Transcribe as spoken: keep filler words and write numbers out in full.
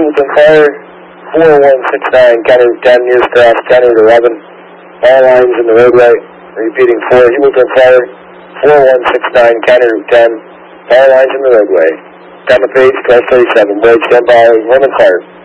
Hamilton Fire, four one six nine, County Route ten, nearest cross, County Route eleven, all lines in the roadway. Repeating, four Hamilton Fire, four one six nine, County Route ten, all lines in the roadway. Down the page, twelve thirty-seven, Boyd, stand by, Roman Fire.